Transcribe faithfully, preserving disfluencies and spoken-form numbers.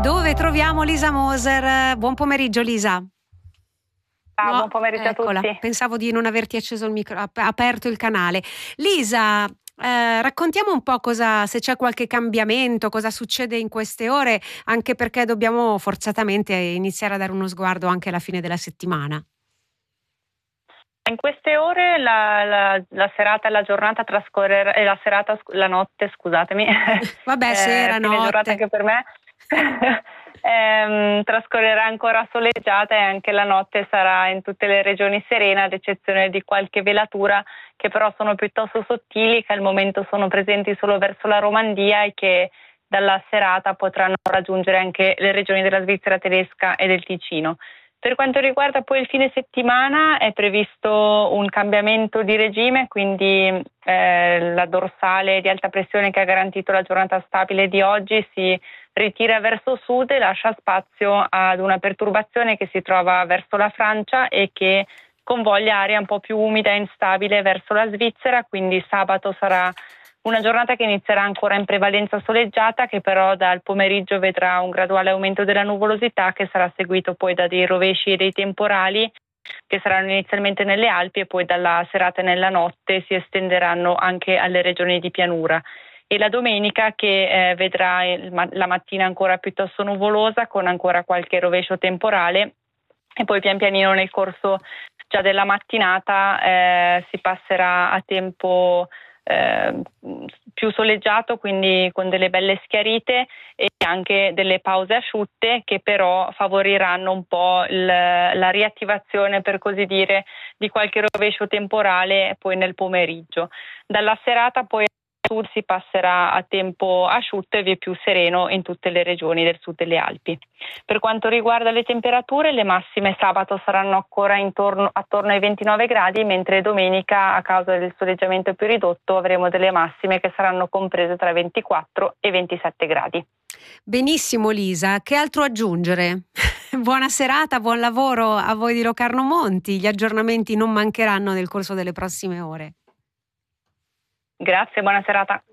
dove troviamo Lisa Moser. Buon pomeriggio Lisa. Ciao, No, buon pomeriggio eccola, a tutti. pensavo di non averti acceso il micro, ap- aperto il canale. Lisa, eh, raccontiamo un po' cosa, se c'è qualche cambiamento, cosa succede in queste ore, anche perché dobbiamo forzatamente iniziare a dare uno sguardo anche alla fine della settimana. In queste ore la, la, la serata e la giornata trascorrerà, eh, la serata, scu- la notte, scusatemi, Vabbè, eh, sera, fine giornata notte. anche per me, ehm, trascorrerà ancora soleggiata e anche la notte sarà in tutte le regioni serena, ad eccezione di qualche velatura che però sono piuttosto sottili, che al momento sono presenti solo verso la Romandia e che dalla serata potranno raggiungere anche le regioni della Svizzera tedesca e del Ticino. Per quanto riguarda poi il fine settimana è previsto un cambiamento di regime, quindi eh, la dorsale di alta pressione che ha garantito la giornata stabile di oggi si ritira verso sud e lascia spazio ad una perturbazione che si trova verso la Francia e che convoglia aria un po' più umida e instabile verso la Svizzera, quindi sabato sarà una giornata che inizierà ancora in prevalenza soleggiata, che però dal pomeriggio vedrà un graduale aumento della nuvolosità che sarà seguito poi da dei rovesci e dei temporali che saranno inizialmente nelle Alpi e poi dalla serata e nella notte si estenderanno anche alle regioni di pianura. E la domenica che eh, vedrà il, la mattina ancora piuttosto nuvolosa con ancora qualche rovescio temporale e poi pian pianino nel corso già della mattinata eh, si passerà a tempo Eh, più soleggiato, quindi con delle belle schiarite e anche delle pause asciutte che però favoriranno un po' il, la riattivazione, per così dire, di qualche rovescio temporale poi nel pomeriggio. Dalla serata poi sud si passerà a tempo asciutto e vi è più sereno in tutte le regioni del sud delle Alpi. Per quanto riguarda le temperature, le massime sabato saranno ancora intorno, attorno ai ventinove gradi, mentre domenica, a causa del soleggiamento più ridotto, avremo delle massime che saranno comprese tra ventiquattro e ventisette gradi. Benissimo Lisa, che altro aggiungere? Buona serata, buon lavoro a voi di Locarno Monti, gli aggiornamenti non mancheranno nel corso delle prossime ore. Grazie, buona serata.